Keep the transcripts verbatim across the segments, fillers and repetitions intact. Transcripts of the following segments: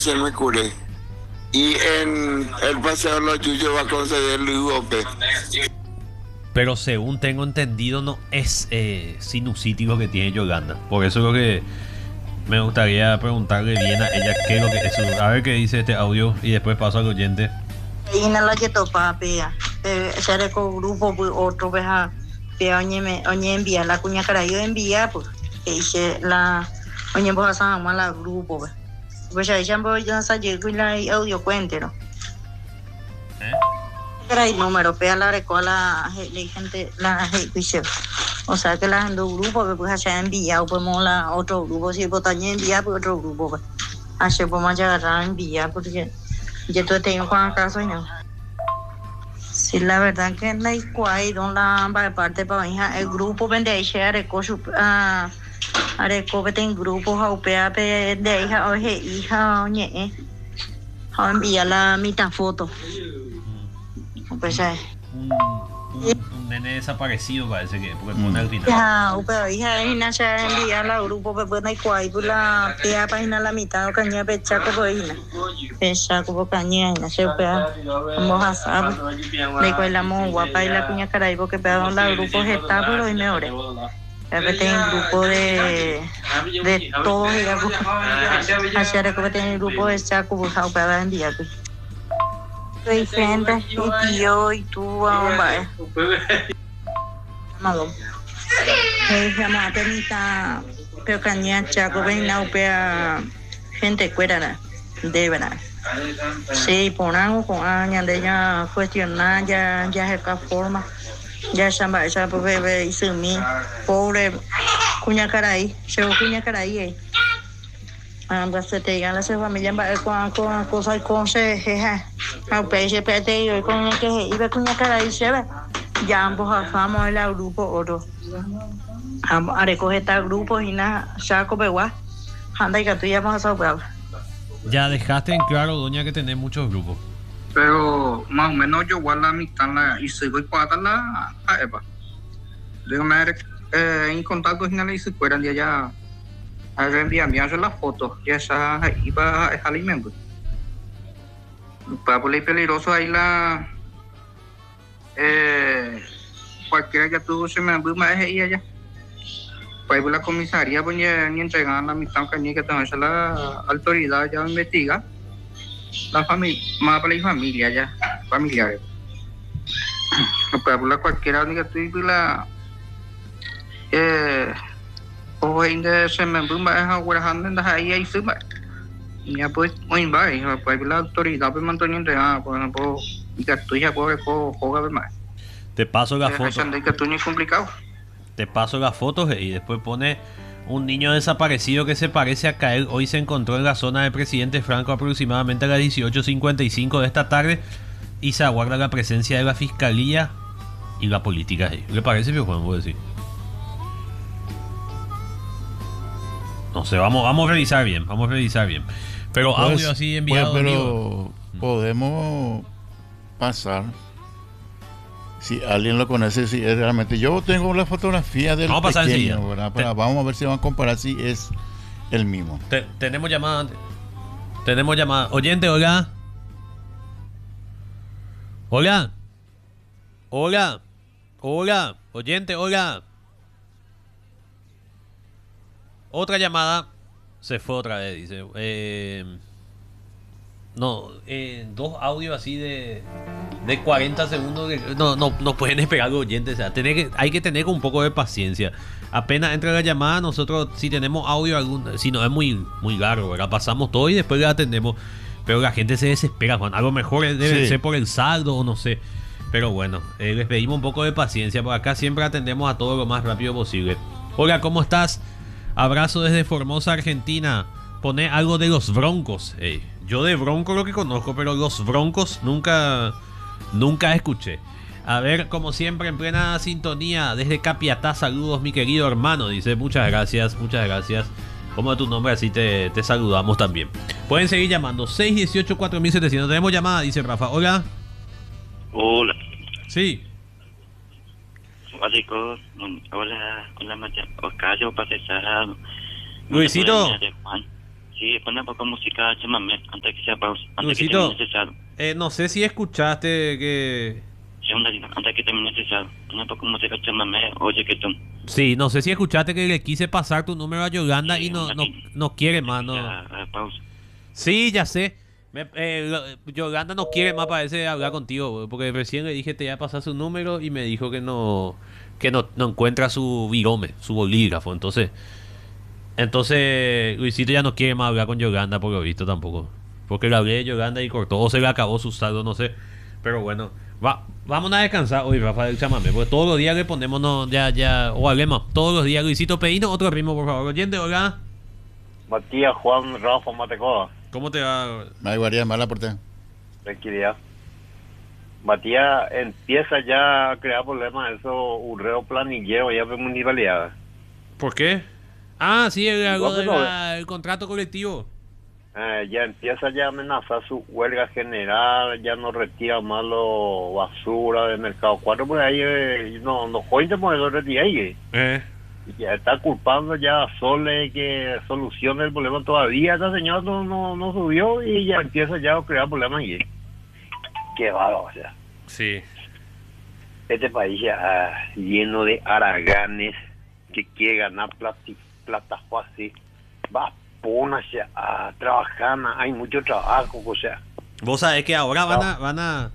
Se me curé. Y en el Paseo de los Yuyos va a conceder el U O P. Pero según tengo entendido, no es eh, sinusítico que tiene Yolanda. Por eso creo que me gustaría preguntarle bien a ella qué es lo que es eso. A ver qué dice este audio y después paso al oyente. Y no lo que topa, pea. Se reco grupo, pues otro, pues a pea, oñe, me, oñe envía la cuña cara, yo envía, pues, que dice la, oñe, pues a más la grupo, pues. Pues ya, ya, pues yo no sé, yo la audio cuéntero. ¿Eh? Era el número, pea la reco la gente, la gente, o sea que la gente grupo, pues allá envía, pues la otro grupo, si pues también envía, pues otro grupo, pues. Así pues más ya agarrar envía, porque yo todo tengo con caso y no. Sí, la verdad que en la escuela, donde la parte para hija, el grupo vende ella, reco su, ah, reco que ten grupos, o pea, de hija, oye, hija, oye, o envía la mitad foto. Pues ya. Un, un, un nene desaparecido parece que, porque pone al final. Ya, pero hija, hija, ya envía la grupo, pues bueno, y cuál, pues la pea página la mitad, o caña, pechaco, pues hija. Pechaco, pues caña, hija, se pea, vamos a saber. Le cual la mo guapa y la cuña caray, porque pea la grupo está, pero es mejor. Que tiene un grupo de de todos, digamos. Así era que tiene un grupo de chaco, pues a operar en día, pues. Soy gente, y tío, y tú, vaya. Malo. Se llama Tenita, pero caña, chaco, ven a operar gente cuerda, de verdad. Sí, por algo con años de ella cuestionar, ya, ya es la forma. Ya se va a poder y se mi pobre cuña caray, se cuña caray. Anda se te gana se familia va con con cosas con se jeja. A peche pete y con que iba cuña caray se ve. Ya ambos afamos el grupo oro. A recoger tal grupo y nada, saco begua. Anda y que tú ya vamos a saber. Ya dejaste en claro, doña, que tenés muchos grupos. Pero más o menos yo igual la mitad la y se voy para la a Eva. Dígame, eh, en contacto con la y se fueran de allá a reenviar las fotos y esa iba a alimento. Para poner peligroso ahí la eh, cualquiera que tú se me abrió más y allá. Para la comisaría pues ni entregar la mitad que ni que tenga la autoridad ya investiga. La familia, más para la familia ya, familiares. Para hablar cualquiera que tú la eh o ainda se me bumba es ahora anda ahí ahí suma. Ya pues muy bien, para la autoridad pues manteniendo ya, por ejemplo, y que tú ya puedes jugar más. Te paso la foto. Que tú ni complicado. Te paso las fotos y después pone un niño desaparecido que se parece a Kael. Hoy se encontró en la zona del Presidente Franco aproximadamente a las dieciocho cincuenta y cinco de esta tarde y se aguarda la presencia de la Fiscalía y la política. ¿Le parece, Pio Juan? Voy a decir. No sé, vamos, vamos a revisar bien, vamos a revisar bien. Pero pues, audio así enviado. Pues, pero podemos pasar. Si alguien lo conoce, si es realmente. Yo tengo la fotografía del vamos a pequeño, ¿verdad? Para, vamos a ver si van a comparar si es el mismo. Te, tenemos llamada. Tenemos llamada. Oyente, hola. Hola. Hola. Hola. Oyente, hola. Otra llamada. Se fue otra vez, dice. Eh, no, eh, dos audios así de de cuarenta segundos. Que, no, no, no pueden esperar los oyentes. O sea, tener que, hay que tener un poco de paciencia. Apenas entra la llamada, nosotros si tenemos audio, algún, si no es muy, muy largo, ¿verdad? Pasamos todo y después la atendemos. Pero la gente se desespera, Juan. A lo mejor debe sí. ser por el saldo o no sé. Pero bueno, eh, les pedimos un poco de paciencia. Por acá siempre atendemos a todo lo más rápido posible. Hola, ¿cómo estás? Abrazo desde Formosa, Argentina. Pone algo de los Broncos. Hey, yo de Bronco lo que conozco, pero los Broncos nunca, nunca escuché. A ver, como siempre, en plena sintonía, desde Capiatá, saludos, mi querido hermano. Dice, muchas gracias, muchas gracias. Como es tu nombre, así te, te saludamos también. Pueden seguir llamando. seis dieciocho cuatro mil setecientos. Tenemos llamada, dice Rafa. Hola. Hola. Sí. Hola, chicos. Hola, hola, Oscar, yo pasé esa. Luisito. Sí, pone un poco música chamamé antes que sea pausa. Antes Luisito, que termine ese chat. eh, no sé si escuchaste que... Segunda, antes que termine ese chat. Pone un poco música chamamé. Oye, que tú. Sí, no sé si escuchaste que le quise pasar tu número a Yolanda Sí, y no, un no, ratito. no quiere más, no. Ya, eh, pausa. Sí, ya sé. Me- eh, lo- Yolanda no quiere más, parece, hablar contigo, güey, porque recién le dije te iba a pasar su número y me dijo que no que no, no encuentra su virome, su bolígrafo. Entonces, entonces Luisito ya no quiere más hablar con Yolanda por lo visto tampoco. Porque le hablé de Yolanda y cortó, o se le acabó su saldo, no sé. Pero bueno, va, vamos a descansar hoy, Rafael Chamame, porque todos los días le ponemos, no, ya, ya, o hablemos, todos los días, Luisito Pedino, otro ritmo, por favor. Oyente, hola. Matías Juan Rafa Matecoa, ¿Cómo te va? Me guardia mala por ti. tranquilidad. Matías empieza ya a crear problemas eso, urreo planillero ya de municipalidad. ¿Por qué? Ah, sí, el, algo Igual de que no, la- el contrato colectivo. Eh, ya empieza ya a amenazar su huelga general, ya no retira más lo basura del mercado cuatro, por ahí eh, no, no cuenta por eso retira ahí. eh. Eh. Y ya está culpando ya a Sole que solucione el problema todavía. Esta señora no, no, no subió y ya empieza ya a crear problemas y qué bárbaro, o sea. Sí. Este país ya ah, lleno de haraganes que quiere ganar plata, plata fácil. Va a ponerse a trabajar, na- hay mucho trabajo, o sea. Vos sabés que ahora van a, van a,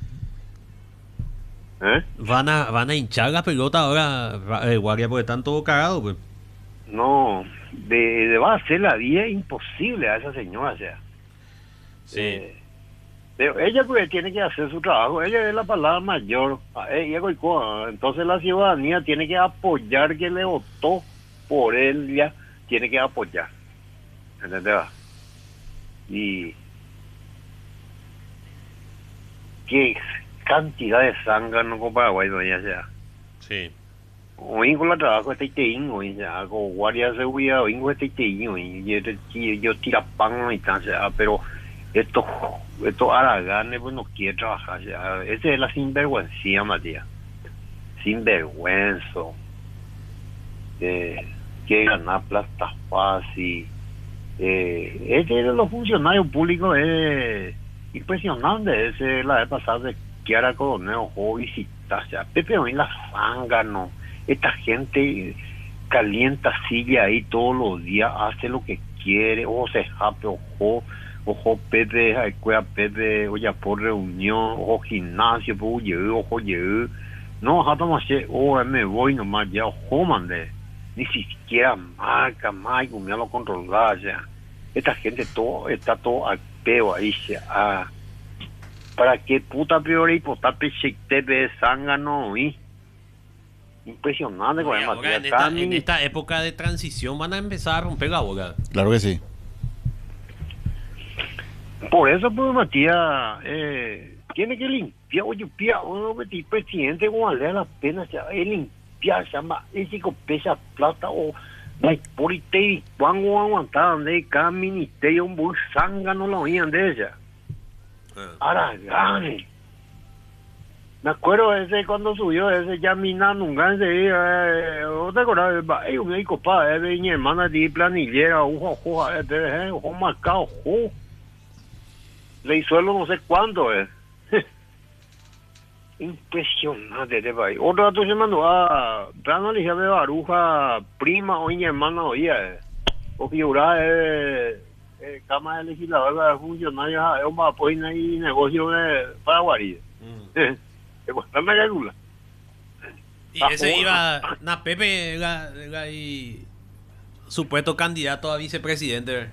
¿Eh? van a, van a hinchar la pelota ahora, ra- eh, guardia, porque están todos cagados, pues. No, de, de va a hacer la vida imposible a esa señora, o sea. Sí. Eh, pero ella pues tiene que hacer su trabajo, ella es la palabra mayor, ah, eh, ella coicó, entonces la ciudadanía tiene que apoyar que le votó por él, ya tiene que apoyar, ¿entendés? Y qué cantidad de sangre con Paraguay, doña, sea. Sí. Hoy con el trabajo este teín, hoy ya, con guardia de seguridad, hoy con este teín, hoy yo, yo, yo tira pan y tal, sea, pero estos estos haraganes pues no quieren trabajar, ya. Esa es la sinvergüencia, Matías, sinvergüenza, eh, que ganar plata fácil, eh, este de los funcionarios públicos es impresionante, ese la vez pasada de Kiara Coronel o visitar, sea, Pepe hoy la zángano, esta gente calienta silla ahí todos los días, hace lo que quiere, o se jape, ojo, ojo Pepe, cuea Pepe, oye por reunión, ojo gimnasio, pues oye, ojo oye, no, jata más, oh, me voy nomás ya, ojo mande, ni siquiera marca, más, como ya lo controlar, ya, esta gente todo, está todo al peo ahí, ya, para qué puta priori, pues está Tepe zángano, y impresionante con Y el ahora, Matías en, esta, Cami. en esta época de transición van a empezar a romper la bola. Claro que sí. Por eso, pues, Matías, eh, tiene que limpiar, oye, pia, uno que el presidente, como vale la pena, ya, es limpiar, se llama, ese que pesa plata, o, no hay por y te, cuando aguantar, donde cada ministerio, un buen zángano lo oían de ella. Aragane. Me acuerdo ese cuando subió ese ya mina nunca se eh, ¿no te acuerdas? Ay, un médico pa, eh, mi hermana de planillera, ojo, ojo, eh, ojo marcado, ojo. Le hizo no sé cuánto, eh. Impresionante este país. Otro dato se mandó a plano de Baruja, prima o mi hermana oía, eh. O figura eh, eh, Cámara de Legisladora de Funcionarios, es un apoyo y negocio de Paraguay. Mm. Es bastante calcula. Y ese iba, na Pepe, era, era ahí, supuesto candidato a vicepresidente.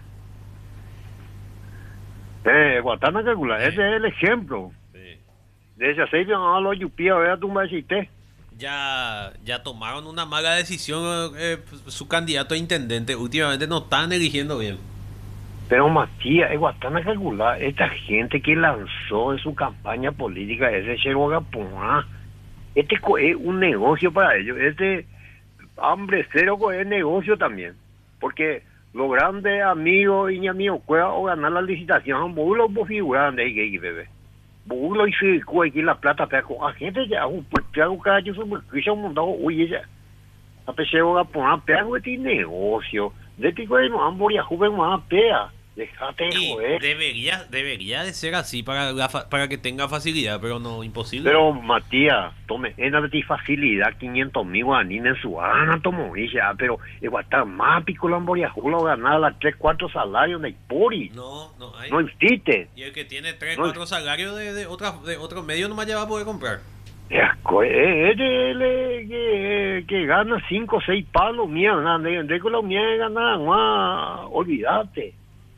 Eh, bastante calcula. Sí. Ese es el ejemplo. Sí. De ese aceite, no lo yupía, vea tu machiste. Ya, ya tomaron una mala decisión eh, su candidato a intendente. Últimamente no están eligiendo bien. Pero Matías, es bastante calcular. Esta gente que lanzó en su campaña política ese Cherogapuá, este co- es un negocio para ellos. Este hambre cero co- es negocio también. Porque los grandes amigos y amigos cueva o ganar la licitación, vos los figuran de ahí que bebé. Vos lo hizo aquí la plata, pero con la gente ya, un pego cada año, un montón, uy, ya. A pesar de poner pego este negocio. De pico de no amboria joven más pea. Dejate de Y joder. debería, debería de ser así para, la fa- para que tenga facilidad, pero no, imposible. Pero Matías, tome, en la facilidad quinientos mil guanines en su ana tomó ya, pero igual está más pico la amboria jula ganar las tres, cuatro salarios de pori. No, no hay. No existe. Y el que tiene tres, No. cuatro salarios de, de, otra, de otro medio no más ya va a poder comprar. Ya, co- eh, eh, de- de- que, que gana cinco o seis palos, mierda, de, de que los míos ganan más, olvídate.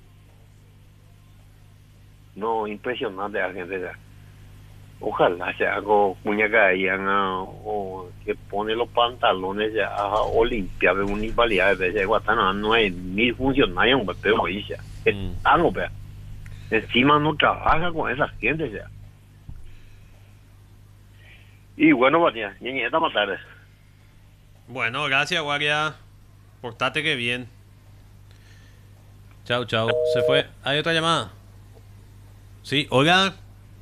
No, impresionante la gente. Ya. Ojalá sea algo muñeca ahí, Ana, o que pone los pantalones ya a Olimpia, de municipalidad de veces, Guatana, nueve mil funcionarios, hombre, pero ahí ya. Mm. Ah, no, vea. Encima no trabaja con esa gente ya. Y bueno, Matías, niñeta, más tarde. Bueno, gracias, Guardia. Portate que bien. Chao, chao. Se fue. ¿Hay otra llamada? Sí, hola.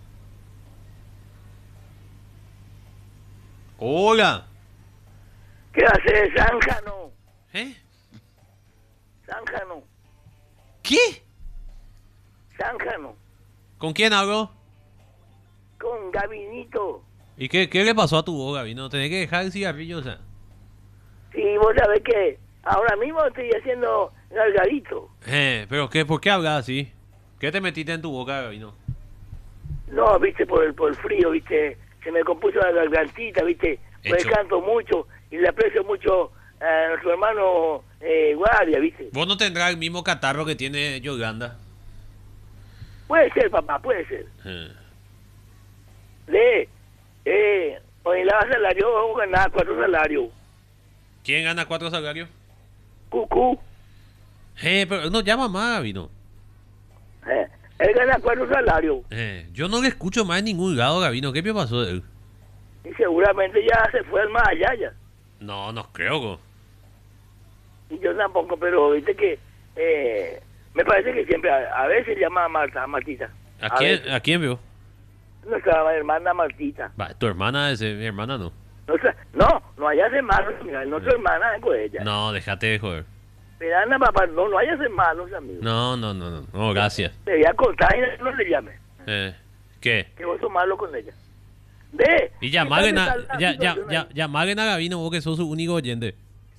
Hola. ¿Qué hace Zángano? ¿Eh? Zángano, ¿Qué? Zángano, ¿Con quién hablo? con Gabinito. ¿Y qué, qué le pasó a tu voz, Gaby? No, tenés que dejar el cigarrillo, o sea. Sí, vos sabés que ahora mismo estoy haciendo gargarito. Eh, pero qué, ¿por qué hablas así? ¿Qué te metiste en tu boca, Gaby? No. No, viste, por el, por el frío, viste, se me compuso la gargantita, viste, pues Hecho. canto mucho y le aprecio mucho a nuestro hermano eh, Guardia, viste. Vos no tendrás el mismo catarro que tiene Yolanda. Puede ser, papá, puede ser. Eh. De, eh, hoy la salario vamos a ganar cuatro salarios. ¿Quién gana cuatro salarios? Cucú, Eh, pero no llama más, Gaby, no. eh, él gana cuatro salarios Eh, yo no le escucho más en ningún lado, Gabino. ¿Qué me pasó de él? y seguramente ya se fue al más allá ya. No, no creo. Go. Y yo tampoco, pero viste que eh, me parece que siempre a, a veces llama a Marta, a Martita. ¿A A quién, veces. ¿A quién vio? Nuestra hermana Martita. Va, tu hermana es eh, mi hermana, no. Nuestra, no, no hayas hermanos, mira, nuestra hermana es con ella. No, déjate de joder. Pero Ana, papá, no, no hayas hermanos, amigo. No, no, no, no. No, gracias. Te voy a contar y no le llame, Eh, ¿Qué? que vos sos malo con ella. Ve. Y llamarle ¿qué a, tal esa ya, ya, situación ya, ahí? llamarle a Gabino, vos que sos su único oyente.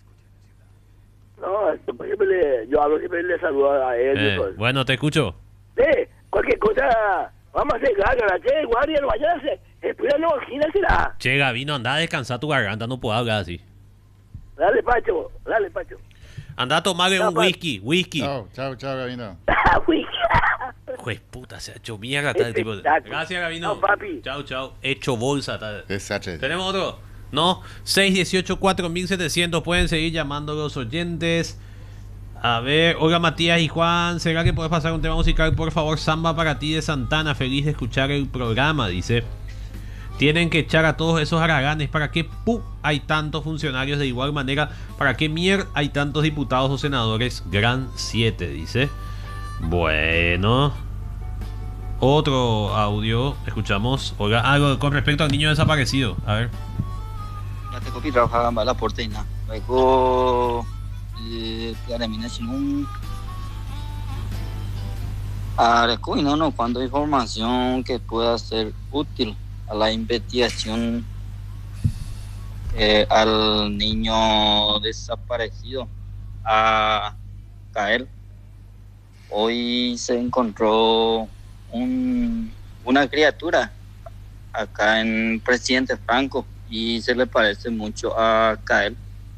No, esto, pues, siempre le, yo hablo, siempre le saludo a él. y Eh, todo eso. bueno, te escucho. Ve, cualquier cosa, vamos a hacer gárgara, che, guardia, no vayas a hacer, espera, no, será. Che, Gabino, anda a descansar tu garganta, no puedo hablar así. Dale, Pacho, dale, Pacho. Anda a tomarle No, un pa- whisky, whisky. Chao, chao, chao, Gabino. Uy. Juez puta, se ha hecho mierda está el tipo. Espectáculo. Gracias, Gabino. No, papi. Chao, chao. Hecho bolsa. Está. Desastre. ¿Tenemos otro? No, seis uno ocho, cuatro mil setecientos. Pueden seguir llamando los oyentes. A ver, Olga, Matías y Juan, ¿será que puedes pasar un tema musical? Por favor, Samba para ti de Santana. Feliz de escuchar el programa, dice. Tienen que echar a todos esos haraganes. ¿Para qué pu hay tantos funcionarios de igual manera? ¿Para qué mier hay tantos diputados o senadores? Gran siete, dice. Bueno. Otro audio. Escuchamos. Olga, algo con respecto al niño desaparecido. A ver. Ya te copié trabajaba en la porteña. Luego, eh, terminé sin un. Ahora, no, no, cuando información que pueda ser útil a la investigación eh, al niño desaparecido a caer. Hoy se encontró un, una criatura acá en Presidente Franco y se le parece mucho a Cael.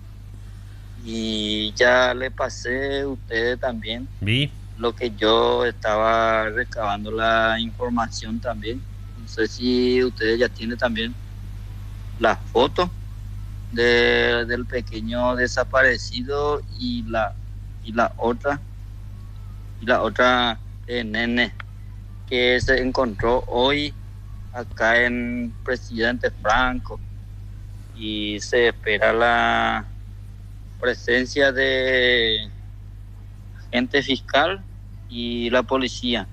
Y ya le pasé a ustedes también Vi. lo que yo estaba recabando la información también. No sé si ustedes ya tienen también la foto de, del pequeño desaparecido y la y la otra y la otra eh, nene que se encontró hoy acá en Presidente Franco y se espera la presencia de agente fiscal y la policía.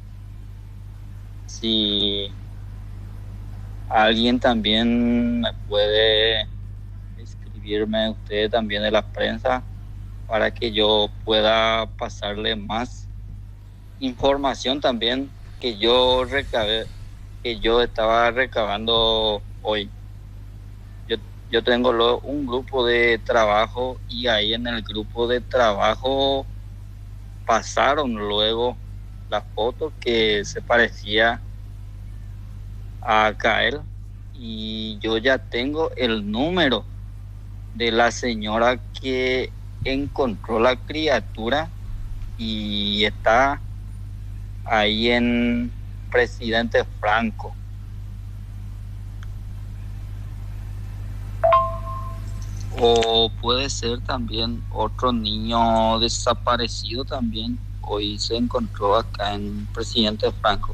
Si alguien también me puede escribirme, usted también de la prensa, para que yo pueda pasarle más información también que yo recabé, que yo estaba recabando hoy. Yo, yo tengo lo, un grupo de trabajo y ahí en el grupo de trabajo pasaron luego la foto que se parecía a Kael y yo ya tengo el número de la señora que encontró la criatura y está ahí en Presidente Franco. O puede ser también otro niño desaparecido también. Hoy se encontró acá en Presidente Franco.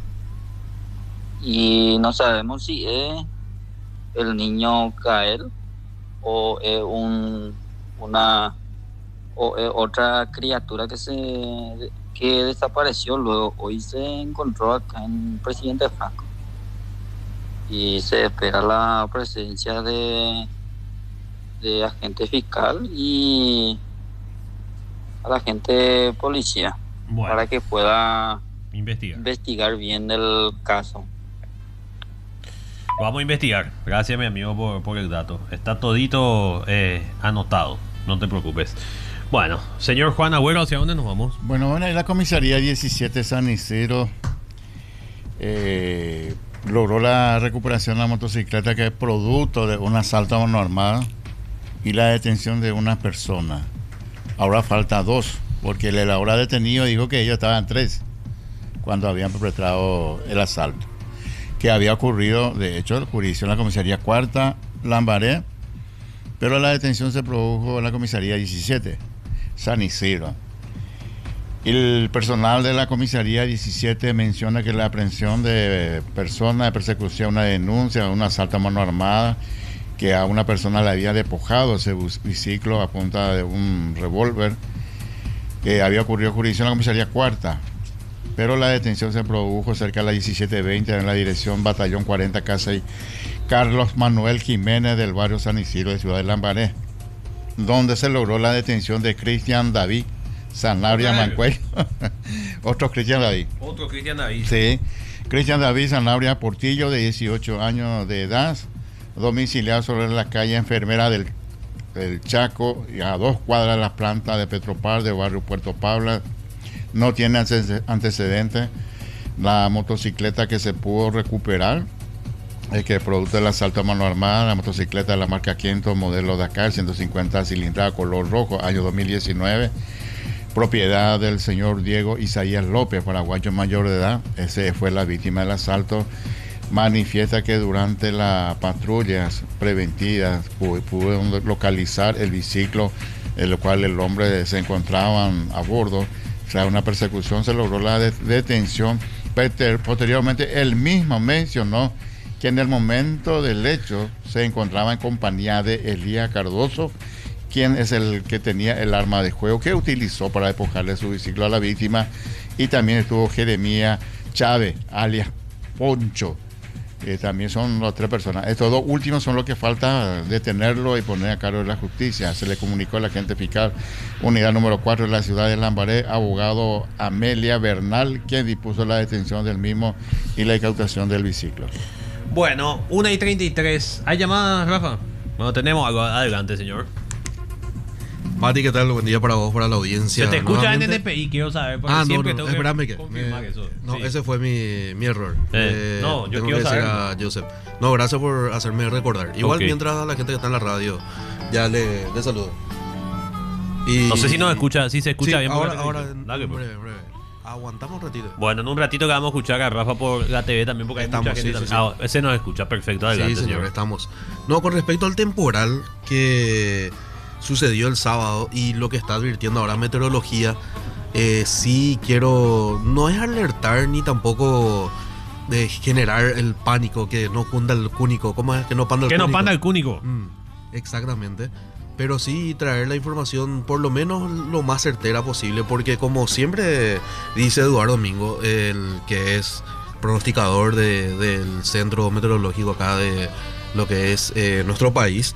Y no sabemos si es el niño Kael o es un, una o es otra criatura que se que desapareció luego. Hoy se encontró acá en Presidente Franco. Y se espera la presencia de de agente fiscal y a la gente policía, bueno, para que pueda investigar. investigar bien el caso. Vamos a investigar. Gracias, mi amigo, por, por el dato. Está todito eh, anotado. No te preocupes. Bueno, señor Juan Agüero, ¿hacia dónde nos vamos? Bueno, bueno, la comisaría diecisiete San Isidro eh, logró la recuperación de la motocicleta que es producto de un asalto a mano armada y la detención de una persona. Ahora falta dos, porque el ahora detenido dijo que ellos estaban tres cuando habían perpetrado el asalto, que había ocurrido, de hecho, el juicio en la comisaría cuarta Lambaré, pero la detención se produjo en la comisaría diecisiete San Isidro. El personal de la comisaría diecisiete menciona que la aprehensión de persona de persecución, una denuncia, un asalto a mano armada, que a una persona le había despojado ese biciclo a punta de un revólver, que había ocurrido jurisdicción en la comisaría cuarta, pero la detención se produjo cerca de las diecisiete veinte en la dirección Batallón cuarenta Casa y Carlos Manuel Jiménez del barrio San Isidro de Ciudad de Lambaré, donde se logró la detención de Cristian David Sanabria Mancuello. Otro Cristian David. Otro Cristian David. Sí, Cristian David Sanabria Portillo, de dieciocho años de edad, domiciliado sobre la calle Enfermera del, del Chaco, y a dos cuadras de las plantas de Petropar del barrio Puerto Pabla. No tiene antecedentes. La motocicleta que se pudo recuperar es que producto del asalto a mano armada, la motocicleta de la marca Quinto, modelo Dakar, ciento cincuenta cilindrada, color rojo, año dos mil diecinueve, propiedad del señor Diego Isaías López, paraguayo mayor de edad. Ese fue la víctima del asalto. Manifiesta que durante las patrullas preventivas pudo localizar el biciclo en el cual el hombre se encontraban a bordo. Tras una persecución se logró la de- detención. Posteriormente él mismo mencionó que en el momento del hecho se encontraba en compañía de Elías Cardoso, quien es el que tenía el arma de fuego que utilizó para despojarle su biciclo a la víctima, y también estuvo Jeremías Chávez, alias Poncho. Eh, también son las tres personas. Estos dos últimos son los que falta detenerlo y poner a cargo de la justicia. Se le comunicó al agente fiscal unidad número cuatro de la ciudad de Lambaré, abogado Amelia Bernal, quien dispuso la detención del mismo y la incautación del biciclo. Bueno, una y treinta y tres. ¿Hay llamadas, Rafa? Bueno, tenemos algo. Adelante, señor. Mati, ¿qué tal? Buen día para vos, para la audiencia. Se te escucha Nuevamente. en N P I, quiero saber. Porque Ah, no, siempre no, tengo que espérame que... confirmar me- eso. No, Sí. ese fue mi, mi error. Eh, no, yo tengo quiero que decir saber. a Joseph. No, gracias por hacerme recordar. Igual Ok. mientras a la gente que está en la radio, ya le, le saludo. Y... No sé si nos escucha, si se escucha Sí, bien. por ahora, la ahora, televisión. en Dale, pues. breve, breve. Aguantamos un ratito. Bueno, en un ratito que vamos a escuchar a Rafa por la T V también, porque hay Estamos, mucha gente sí, sí, también. Ah, ese nos escucha, perfecto, adelante, Sí, señor, señor. estamos. No, con respecto al temporal que sucedió el sábado y lo que está advirtiendo ahora meteorología, eh, sí quiero, no es alertar ni tampoco de generar el pánico, que no cunda el cúnico, ¿cómo es? Que no panda el Que no cúnico. panda el cúnico. Mm, exactamente. Pero sí traer la información por lo menos lo más certera posible, porque como siempre dice Eduardo Domingo, el que es pronosticador de- del centro meteorológico acá de lo que es eh, nuestro país,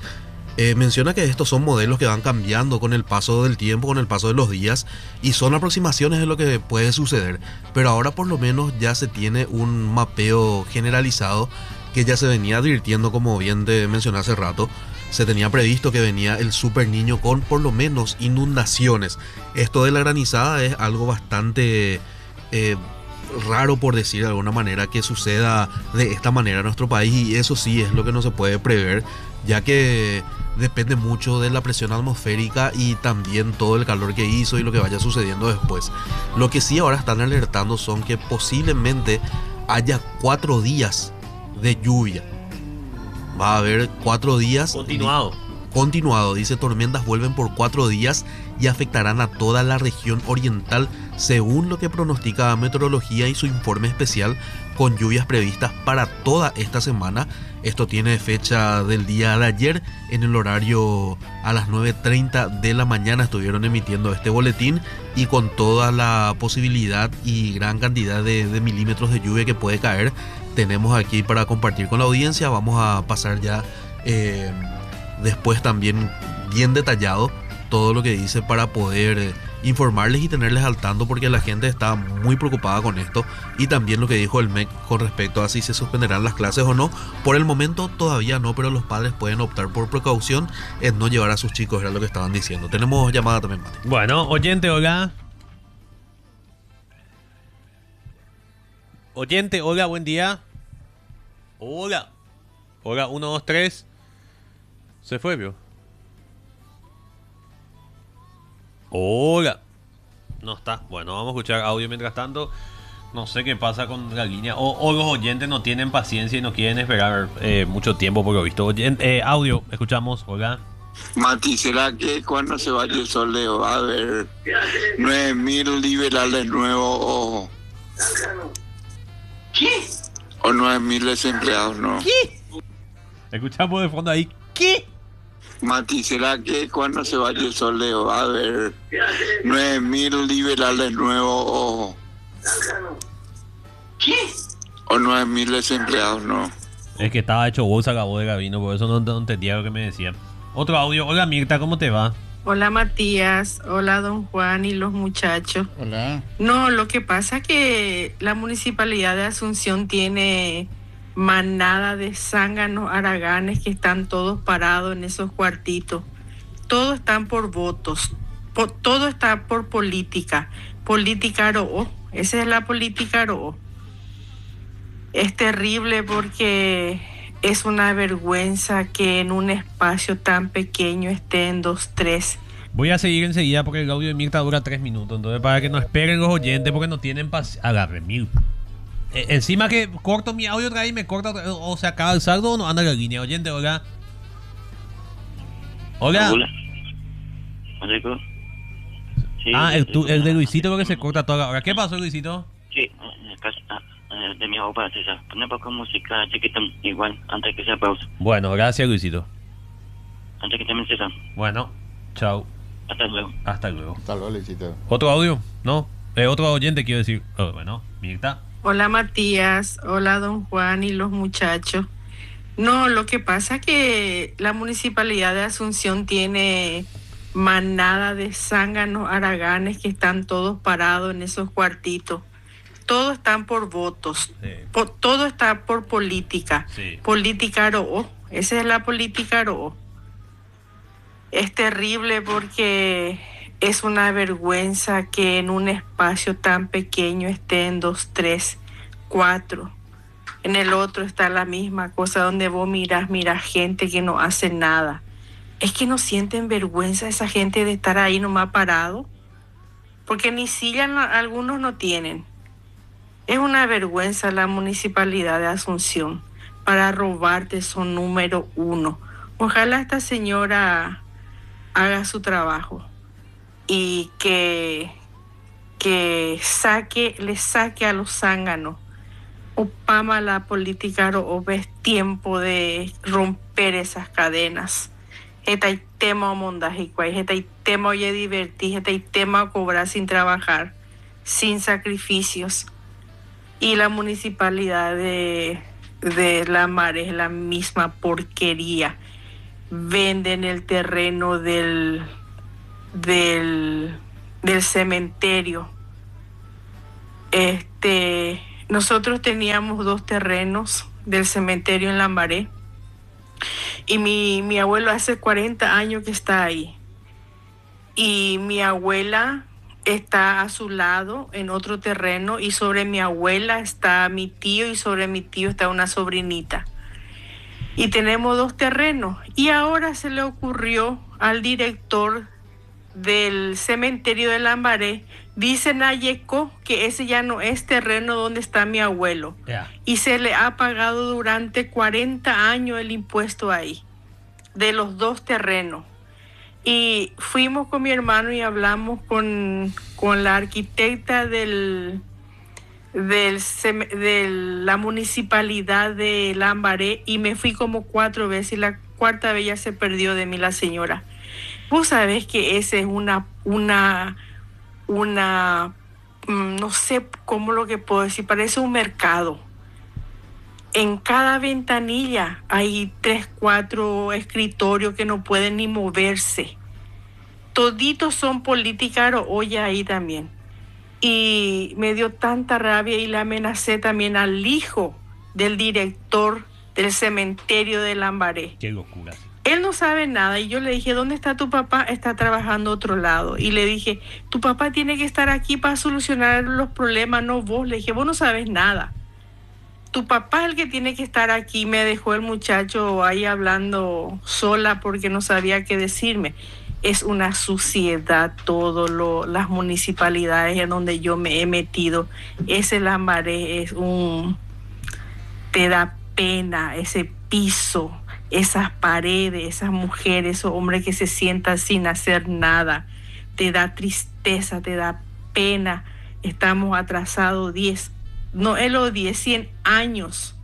Eh, menciona que estos son modelos que van cambiando con el paso del tiempo, con el paso de los días, y son aproximaciones de lo que puede suceder. Pero ahora por lo menos ya se tiene un mapeo generalizado que ya se venía advirtiendo, como bien te mencioné hace rato. Se tenía previsto que venía el Super Niño con por lo menos inundaciones. Esto de la granizada es algo bastante eh, raro, por decir de alguna manera, que suceda de esta manera en nuestro país, y eso sí es lo que no se puede prever, ya que depende mucho de la presión atmosférica y también todo el calor que hizo y lo que vaya sucediendo después. Lo que sí ahora están alertando son que posiblemente haya cuatro días de lluvia. Va a haber cuatro días Continuado. Continuado, dice, tormentas vuelven por cuatro días y afectarán a toda la región oriental, según lo que pronostica Meteorología y su informe especial, con lluvias previstas para toda esta semana. Esto tiene fecha del día de ayer. En el horario a las nueve treinta de la mañana estuvieron emitiendo este boletín, y con toda la posibilidad y gran cantidad de, de milímetros de lluvia que puede caer, tenemos aquí para compartir con la audiencia. Vamos a pasar ya eh, después también bien detallado todo lo que dice para poder eh, informarles y tenerles al tanto, porque la gente está muy preocupada con esto, y también lo que dijo el M E C con respecto a si se suspenderán las clases o no. Por el momento todavía no, pero los padres pueden optar por precaución en no llevar a sus chicos, era lo que estaban diciendo. Tenemos llamada también, Mati. Bueno, oyente, hola. Oyente, hola, buen día. Hola. Hola, uno, dos, tres. Se fue, vio. Hola. No está. Bueno, vamos a escuchar audio mientras tanto. No sé qué pasa con la línea. O, o los oyentes no tienen paciencia y no quieren esperar eh, mucho tiempo, por lo visto. Oyente, eh, audio, escuchamos. Hola. Mati, ¿será que cuando se vaya el sol le va a haber nueve mil liberales nuevos o, ¿Qué? o nueve mil desempleados, no? ¿Qué? Escuchamos de fondo ahí. ¿Qué? Mati, ¿será que cuando se vaya el sol le va a haber nueve mil liberales nuevos o, ¿Qué? o nueve mil desempleados, no? Es que estaba hecho bolsa, acabó de Gabino, por eso no, no entendía lo que me decía. Otro audio. Hola, Mirta, ¿cómo te va? Hola Matías, hola don Juan y los muchachos. Hola. No, lo que pasa es que la municipalidad de Asunción tiene manada de zánganos haraganes que están todos parados en esos cuartitos. Todos están por votos, por, todo está por política. Política Aroó, esa es la política Aroó. Es terrible porque es una vergüenza que en un espacio tan pequeño estén dos, tres. Voy a seguir enseguida porque el audio de Mirta dura tres minutos. Entonces, para que no esperen los oyentes, porque no tienen paciencia. Agarre, Mirta. Eh, encima que corto mi audio otra vez y me corta otra, o se acaba el saldo o no anda la línea. Oyente, hola. Hola. Hola. Hola, hijo. Sí, Ah, el, tu, el de ah, Luisito porque se corta toda la hora. ¿Qué pasó, Luisito? Sí, eh, casi, ah, eh, de mi agua para César. Pone poco música chiquita igual, antes que sea pausa. Bueno, gracias, Luisito. Antes que también César. Bueno, chao. Hasta luego. Hasta luego. Hasta luego, Luisito. ¿Otro audio? No. Eh, otro oyente, quiero decir. Oh, bueno, Mirta. Hola Matías, hola don Juan y los muchachos. No, lo que pasa es que la municipalidad de Asunción tiene manada de zánganos haraganes que están todos parados en esos cuartitos. Todos están por votos, Sí. por, todo está por política. Sí. Política Aroó, esa es la política Aroó. Es terrible porque es una vergüenza que en un espacio tan pequeño estén dos, tres, cuatro. En el otro está la misma cosa, donde vos mirás, mirás gente que no hace nada. Es que no sienten vergüenza esa gente de estar ahí nomás parado, porque ni silla no, algunos no tienen. Es una vergüenza la municipalidad de Asunción. Para robarte son número uno. Ojalá esta señora haga su trabajo y que, que saque, le saque a los zánganos. Opama la política o es tiempo de romper esas cadenas. Este hay tema mondajicuay, este hay tema oye divertir, este hay tema cobrar sin trabajar, sin sacrificios. Y la municipalidad de, de La Mar es la misma porquería. venden el terreno del, del, del cementerio. Este, nosotros teníamos dos terrenos del cementerio en Lambaré y mi, mi abuelo hace cuarenta años que está ahí. Y mi abuela está a su lado en otro terreno y sobre mi abuela está mi tío y sobre mi tío está una sobrinita. Y tenemos dos terrenos. Y ahora se le ocurrió al director del cementerio de Lambaré, dice Nayeco que ese ya no es terreno donde está mi abuelo. Yeah. Y se le ha pagado durante cuarenta años el impuesto ahí, de los dos terrenos. Y fuimos con mi hermano y hablamos con, con la arquitecta del, del, de la municipalidad de Lambaré y me fui como cuatro veces y la cuarta vez ya se perdió de mí la señora. Vos sabés que ese es una, una, una, no sé cómo lo que puedo decir, parece un mercado. En cada ventanilla hay tres, cuatro escritorios que no pueden ni moverse. Toditos son políticas hoy ahí también. Y me dio tanta rabia y le amenacé también al hijo del director del cementerio de Lambaré. Qué locura. Él no sabe nada y yo le dije, ¿dónde está tu papá? Está trabajando a otro lado. Y le dije, tu papá tiene que estar aquí para solucionar los problemas, no vos. Le dije, vos no sabes nada. Tu papá es el que tiene que estar aquí. Me dejó el muchacho ahí hablando sola porque no sabía qué decirme. Es una suciedad todo lo, las municipalidades en donde yo me he metido. Ese Lambaré es un... te da pena ese piso, esas paredes, esas mujeres, esos hombres que se sientan sin hacer nada. Te da tristeza, te da pena. Estamos atrasados diez, no, es los diez, cien años.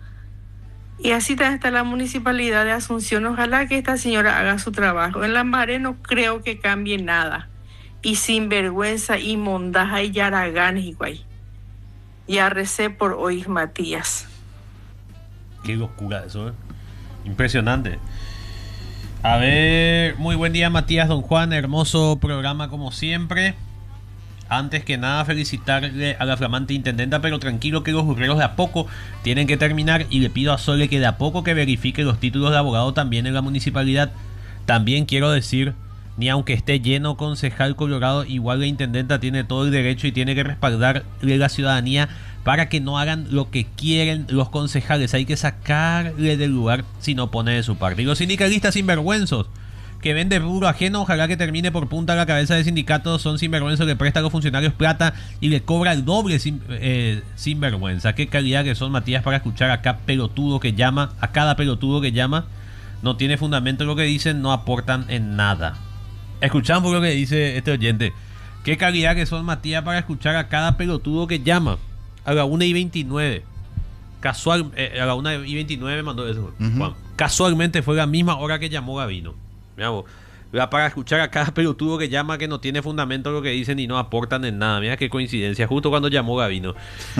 Y así está la municipalidad de Asunción. Ojalá que esta señora haga su trabajo. En Lambaré no creo que cambie nada. Y sinvergüenza y mondaja y yaraganes igual. Ya recé por hoy, Matías. Qué locura eso, ¿eh? Impresionante. A ver, muy buen día, Matías, don Juan, hermoso programa como siempre. Antes que nada, felicitarle a la flamante intendenta, pero tranquilo que los burreros de a poco tienen que terminar y le pido a Sole que de a poco que verifique los títulos de abogado también en la municipalidad. También quiero decir, ni aunque esté lleno concejal Colorado, igual la intendenta tiene todo el derecho y tiene que respaldarle la ciudadanía para que no hagan lo que quieren los concejales. Hay que sacarle del lugar si no pone de su parte. Y los sindicalistas sinvergüenzos que vende rubro ajeno, ojalá que termine por punta la cabeza de sindicatos, son sinvergüenzos que presta a los funcionarios plata y le cobra el doble sin, eh, sinvergüenza. Qué calidad que son, Matías, para escuchar a cada pelotudo que llama, a cada pelotudo que llama. No tiene fundamento lo que dicen, no aportan en nada. Escuchamos lo que dice este oyente. Qué calidad que son, Matías, para escuchar a cada pelotudo que llama. A la una y veintinueve. Casual, eh, a la una y veintinueve mandó eso. Uh-huh. Juan. Casualmente fue la misma hora que llamó Gavino. Mira vos, para escuchar a cada pelotudo que llama que no tiene fundamento lo que dicen y no aportan en nada. Mira qué coincidencia, justo cuando llamó Gavino.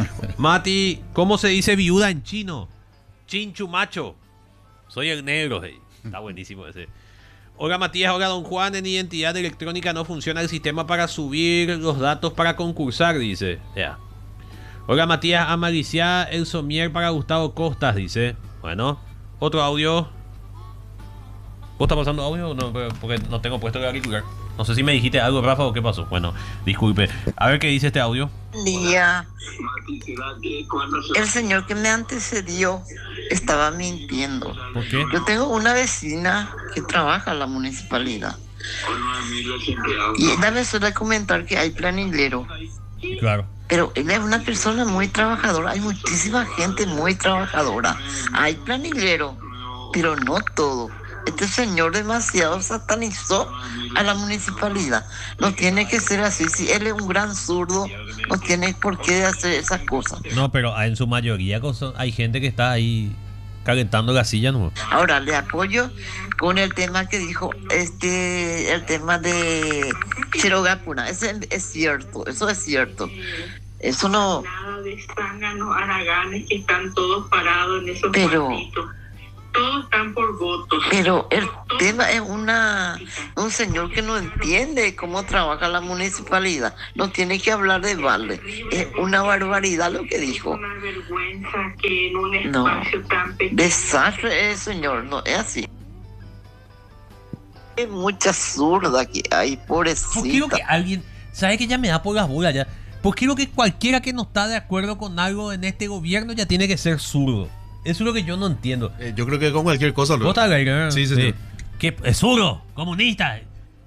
Mati, ¿cómo se dice viuda en chino? Chinchumacho. Soy el negro, hey. Está buenísimo ese. Hola Matías, hola don Juan, en identidad electrónica no funciona el sistema para subir los datos para concursar, dice. Ya. Yeah. Hola Matías, Amalicia el somier para Gustavo Costas, dice. Bueno, otro audio. ¿Vos estás pasando audio o no? Porque no tengo puesto el auricular. No sé si me dijiste algo, Rafa, o qué pasó. Bueno, disculpe. A ver qué dice este audio. Día. El señor que me antecedió estaba mintiendo. ¿Por qué? Yo tengo una vecina que trabaja en la municipalidad. Y ella me suele comentar que hay planillero. Claro. Pero él es una persona muy trabajadora. Hay muchísima gente muy trabajadora. Hay planillero, pero no todo. Este señor demasiado satanizó a la municipalidad. No tiene que ser así. Si él es un gran zurdo, no tiene por qué hacer esas cosas. No, pero en su mayoría hay gente que está ahí calentando la silla, ¿no? Ahora, le apoyo con el tema que dijo, este, el tema de Chirogapuna. Ese es cierto, eso es cierto. Eso no... Nada de zánganos, araganes que están todos parados en esos pero pueblitos. todos están por votos. Pero el tema es una un señor que no entiende cómo trabaja la municipalidad. No tiene que hablar de balde. Es una barbaridad lo que dijo. Una vergüenza que en un No. espacio tan pequeño. Desastre es, señor. No es así. Hay mucha zurda que hay, pobrecita. Yo quiero que alguien, ¿sabe que ya me da por las bolas ya? Pues quiero que cualquiera que no está de acuerdo con algo en este gobierno ya tiene que ser zurdo. Eso es lo que yo no entiendo. Eh, yo creo que con cualquier cosa lo. ¿Vos estás ahí, ¿no? Sí, señor. Que es zurdo, comunista.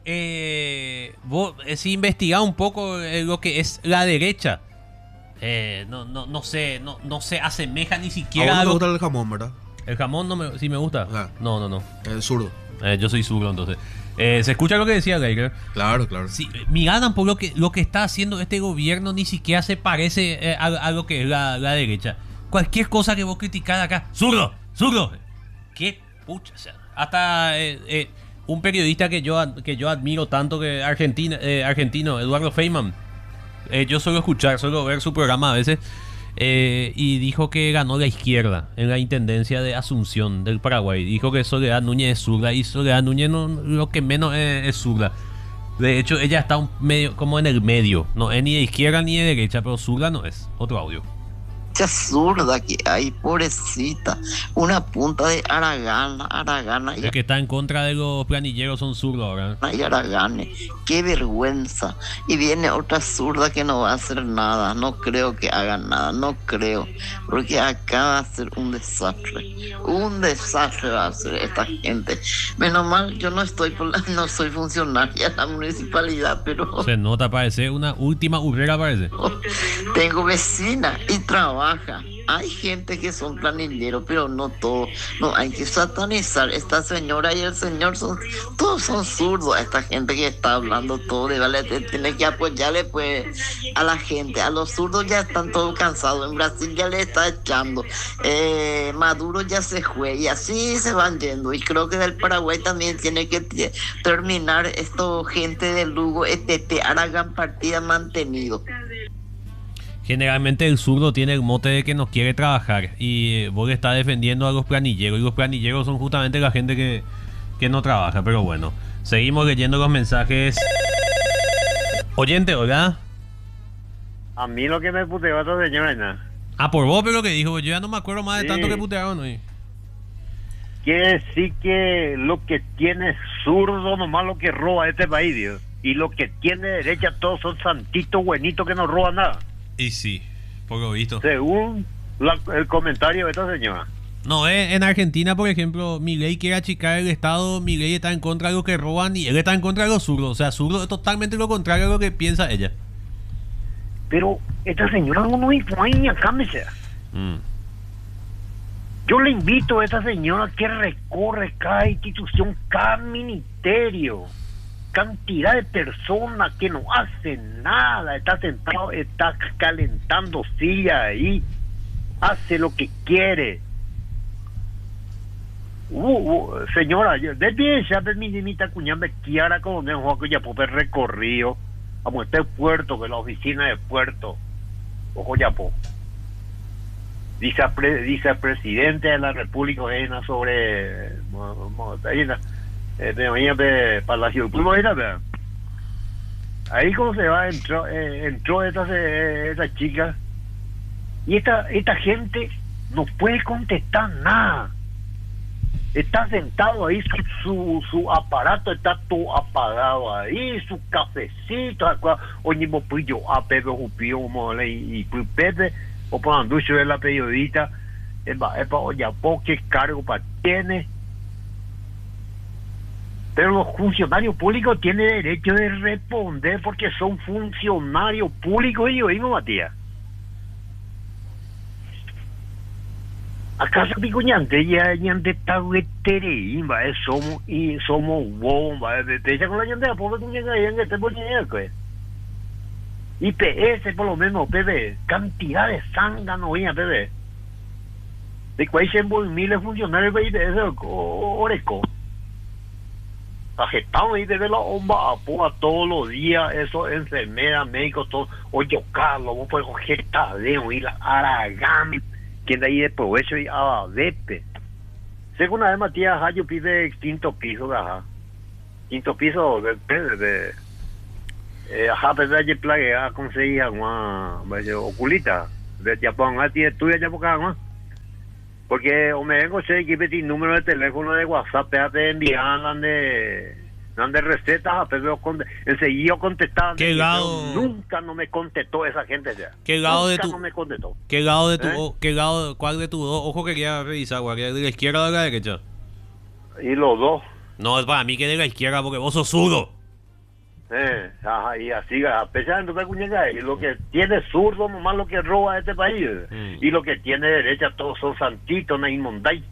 Eh, vos, eh, si investigás un poco eh, lo que es la derecha, eh, no, no, no sé, no, no se asemeja ni A siquiera vos a no te lo- gusta el jamón, ¿verdad? El jamón no me, sí me gusta. Ah. No, no, no. El zurdo. Eh, yo soy zurdo, entonces. Eh, ¿Se escucha lo que decía Geiger? Claro, claro. Sí, mira, tampoco lo que, lo que está haciendo este gobierno ni siquiera se parece eh, a, a lo que es la, la derecha. Cualquier cosa que vos criticás acá, ¡zurdo! ¡Zurdo! ¿Qué pucha? O sea, hasta eh, eh, un periodista que yo, ad- que yo admiro tanto, que Argentina, eh, argentino, Eduardo Feynman, eh, yo suelo escuchar, suelo ver su programa a veces, eh, y dijo que ganó la izquierda en la intendencia de Asunción del Paraguay. Dijo que Soledad Núñez es zurda y Soledad Núñez no, lo que menos es, es zurda. De hecho, ella está un medio, como en el medio. No es ni de izquierda ni de derecha, pero zurda no es. Otro audio. Mucha zurda que hay, pobrecita. Una punta de Aragana, Aragana y El que está en contra de los planilleros son zurdos ahora. y Aragane. Qué vergüenza. Y viene otra zurda que no va a hacer nada. No creo que haga nada, no creo. Porque acá va a ser un desastre. Un desastre va a ser esta gente. Menos mal, yo no estoy por la- no soy funcionaria de la municipalidad, pero Se nota, parece una última urrera, parece. tengo vecina y trabaja. Hay gente que son planilleros, pero no todos. No hay que satanizar. Esta señora y el señor son todos son zurdos. Esta gente que está hablando todo de vale, te- tiene que apoyarle pues a la gente. A los zurdos ya están todos cansados. En Brasil ya le está echando. Eh, Maduro ya se fue y así se van yendo. Y creo que del Paraguay también tiene que te- terminar esto gente de Lugo, este te hagan partida mantenido. Generalmente el zurdo tiene el mote de que no quiere trabajar. Y eh, vos le estás defendiendo a los planilleros. Y los planilleros son justamente la gente que, que no trabaja. Pero bueno, seguimos leyendo los mensajes. Oyente, hola. A mí lo que me puteó a esta señora es nada. Ah, por vos, pero lo que dijo. Yo ya no me acuerdo más de Sí. tanto que putearon hoy. Quiere decir que lo que tiene zurdo nomás lo que roba este país, Dios. Y lo que tiene derecha todos son santitos buenitos que no roban nada. Y sí, por lo visto. Según la- el comentario de esta señora. No, eh, en Argentina, por ejemplo, Milei quiere achicar el Estado, Milei está en contra de lo que roban y él está en contra de los zurdos. O sea, zurdo es totalmente lo contrario a lo que piensa ella. Pero esta señora no influye acá, me sea. Mm. Yo le invito a esta señora que recorre cada institución, cada ministerio, cantidad de personas que no hacen nada, está sentado, está calentando silla ahí, hace lo que quiere. Uh, uh, señora, yo- de pie ya me limita cuñame quiera como me juego ya por recorrido, como este puerto, que la oficina de puerto, ojo ya po. Dice, pre, dice presidente de la República Argentina sobre mo- mo- ahí na- eh, de mañana de Palacio del Pueblo, ahí na, vea. Ahí como se va, entró, eh, entró esta, eh, esta chica y esta, esta gente no puede contestar nada. Está sentado ahí, su, su, su aparato está todo apagado ahí, su cafecito, acá, oye, mo pues yo a Pepe Jupio, mo le y pues Pepe, o para Anducho es la periodista, es para oye, po qué cargo para tiene. Pero los funcionarios públicos tienen derecho de responder porque son funcionarios públicos y yo digo, Matías. ¿Acaso pico ñante ya ñante está veterín, va, eh, somos y somos bomba, de ella con la ñante pobre con ñante ahí en este bolsillo, pues. I P S por lo menos, bebé, cantidad de zángano, oiga, bebé. De cuáles miles funcionarios de I P S Oreco. Ajetado ahí desde la bomba a todos los días, eso, enfermera, médico, todo. Oye, Carlos, vos puedes coger Tadeo y la Aragami, que de ahí de provecho y Abadete. Según una vez Matías Hayo pide quinto piso, ajá. Quinto piso de... de, de eh, ajá, pero de plague a conseguir una oculita. De Japón, a ti estudia ya por acá, porque o me vengo sé que pedí número de teléfono de WhatsApp, te envían de... de recetas, pero enseguida contestaban. ¿Qué lado? Nunca no me contestó esa gente ya. ¿Qué lado nunca de tu? No me contestó. ¿Qué lado de tu? ¿Eh? ¿Qué lado? ¿Cuál de tus dos ojos quería revisar? ¿De la izquierda o de la derecha? Y los dos. No, es para mí que de la izquierda porque vos sos zurdo. Eh, ajá, y así, a pesar de cuñeca, y lo que tiene zurdo nomás lo que roba este país, mm. y lo que tiene derecha todos son santitos, na inmundáis.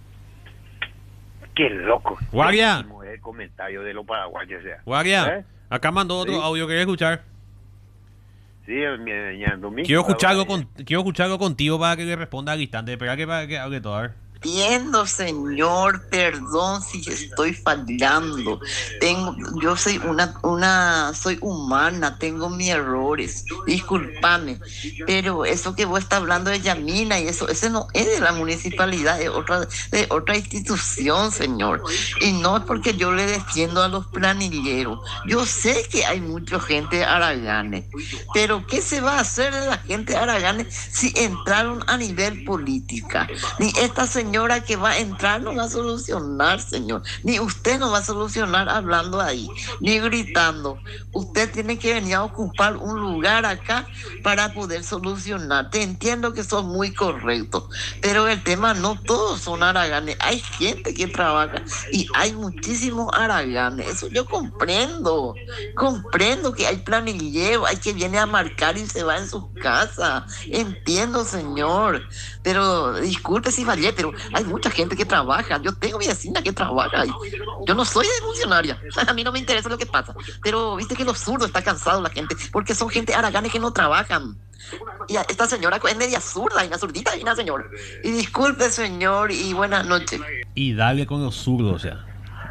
Qué loco. Guardia. El comentario de los paraguayos, sea. Guardia, ¿Eh? acá mandó otro ¿Sí? audio, ¿querés escuchar? Sí, mi, mi, mi domingo. Quiero escucharlo con, quiero escucharlo contigo para que le responda al instante. Espera que para que hable todo, a ver. Entiendo, señor, perdón si estoy fallando. Tengo, yo soy una, una, soy humana, tengo mis errores. Discúlpame, pero eso que vos estás hablando de Yamina y eso, ese no es de la municipalidad, es otra, de otra institución, señor. Y no es porque yo le defiendo a los planilleros. Yo sé que hay mucha gente de Araganes, pero ¿qué se va a hacer de la gente de Araganes si entraron a nivel política? Ni esta señora que va a entrar no va a solucionar, señor. Ni usted no va a solucionar hablando ahí, ni gritando. Usted tiene que venir a ocupar un lugar acá para poder solucionar. Te entiendo que son muy correctos, pero el tema no todos son Araganes. Hay gente que trabaja y hay muchísimos Araganes. Eso yo comprendo. Comprendo que hay planilleros, hay que viene a marcar y se va en su casa. Entiendo, señor. Pero disculpe si fallé, pero hay mucha gente que trabaja. Yo tengo mi vecina que trabaja. Yo no soy funcionaria. A mí no me interesa lo que pasa. Pero viste que los zurdos está cansado la gente, porque son gente Araganes que no trabajan. Y esta señora es media zurda, y una zurdita y una señora. Y disculpe, señor, y buenas noches. Y dale con los zurdos, o sea.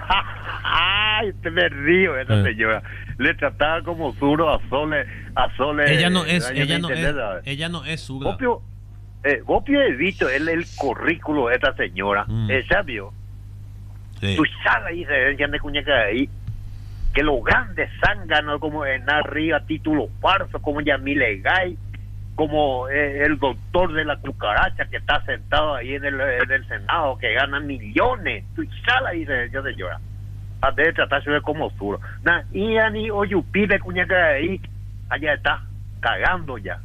Ay, te me río esa eh. señora. Le trataba como zurdo a Sole, a Sole. Ella no es, ella no es, ella no es zurda. Opio, Eh, vos has visto el, el currículo de esta señora, mm. ¿eh, sabio? Sí. Tú sabes ahí, se de cuñeca ahí, que los grandes zánganos como en arriba, título falso, como Yamile Gay, como eh, el doctor de la cucaracha que está sentado ahí en el, en el Senado, que gana millones. Tú sabes ahí, se señora. Debe tratarse de como zurdo. Nah, y ni Oyupi de cuñeca ahí, allá está, cagando ya.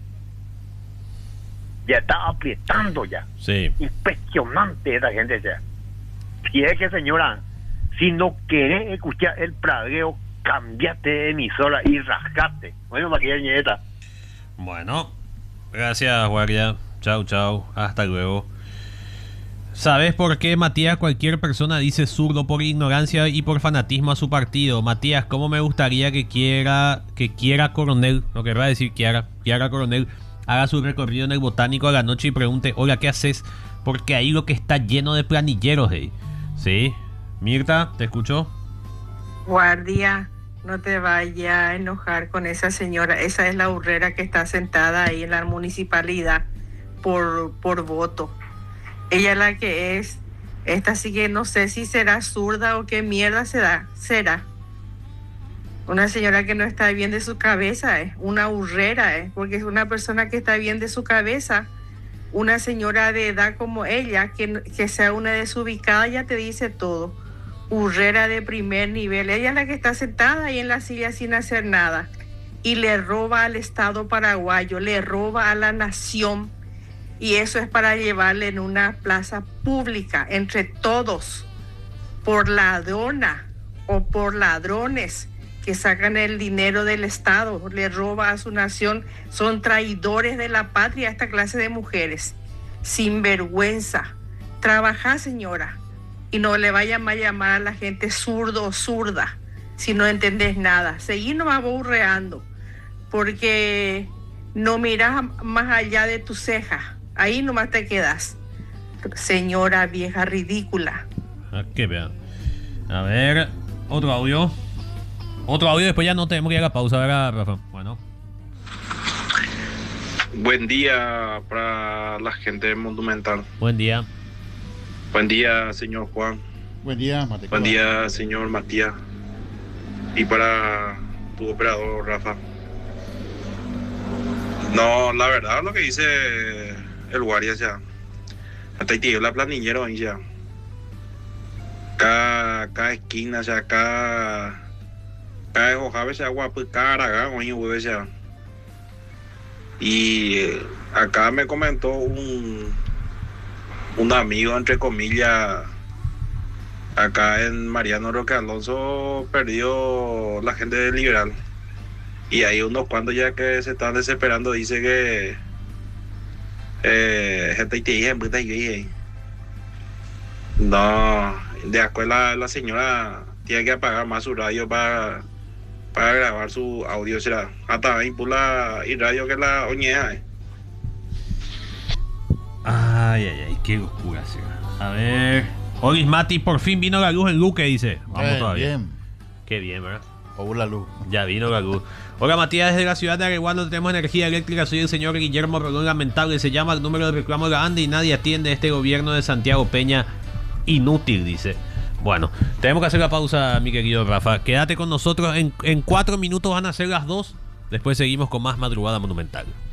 Ya está apretando ya. Sí. Impresionante esa gente ya. Y es que, señora, si no querés escuchar el pragueo, cambiate de emisora y rascate. Bueno, para que nieta. Bueno, gracias, guardia. Chau, chau. Hasta luego. ¿Sabes por qué, Matías, cualquier persona dice zurdo? Por ignorancia y por fanatismo a su partido. Matías, ¿cómo me gustaría que quiera, que quiera Coronel, lo que va a decir Kiara, Kiara Coronel, haga su recorrido en el Botánico a la noche y pregunte, hola, ¿qué haces? Porque ahí lo que está lleno de planilleros, hey. ¿Sí? Mirta, ¿te escucho? Guardia, no te vayas a enojar con esa señora. Esa es la urrera que está sentada ahí en la municipalidad por, por voto. Ella es la que es. Esta sí que no sé si será zurda o qué mierda será. será. Una señora que no está bien de su cabeza, es eh. una urrera, eh. porque es una persona que está bien de su cabeza. Una señora de edad como ella, que, que sea una desubicada, ya te dice todo. Urrera de primer nivel. Ella es la que está sentada ahí en la silla sin hacer nada. Y le roba al Estado paraguayo, le roba a la nación. Y eso es para llevarle en una plaza pública, entre todos, por ladrona o por ladrones que sacan el dinero del Estado, le roba a su nación. Son traidores de la patria esta clase de mujeres. Sin vergüenza. Trabaja, señora, y no le vayan a llamar a la gente zurdo o zurda si no entendés nada. Seguí nomás aburreando, porque no miras más allá de tu ceja. Ahí nomás te quedas. Señora vieja ridícula. Ah, qué bien. A ver, otro audio. Otro audio, después ya no tenemos que ir a la pausa, ¿verdad, Rafa? Bueno. Buen día para la gente de Monumental. Buen día. Buen día, señor Juan. Buen día, Matecoa. Buen día, señor Matías. Y para tu operador, Rafa. No, la verdad, lo que dice el guardia ya. Hasta ahí tío, la planillero ahí ya. Cada, cada esquina, ya, cada. Cada hojave se agua, pues cada aragán, oye, hueve ya. Y eh, acá me comentó un. Un amigo, entre comillas. Acá en Mariano Roque Alonso perdió la gente de Liberal. Y hay unos cuantos ya que se están desesperando. Dice que eh, gente te dije, no, de escuela la señora tiene que apagar más su radio para, para grabar su audio. Será hasta impula y radio que la oñea. Eh. Ay, ay, ay, qué locura, sí. A ver. Olis Mati, por fin vino la luz en Luque, dice. Vamos Bien, todavía. bien. Qué bien, ¿verdad? O la luz. Ya vino la luz. Hola Matías, desde la ciudad de Areguano tenemos energía eléctrica. Soy el señor Guillermo Rolón, lamentable. Se llama el número de reclamo de la ANDE y nadie atiende este gobierno de Santiago Peña. Inútil, dice. Bueno, tenemos que hacer la pausa, mi querido Rafa. Quédate con nosotros. En, en cuatro minutos van a ser las dos. Después seguimos con más Madrugada Monumental.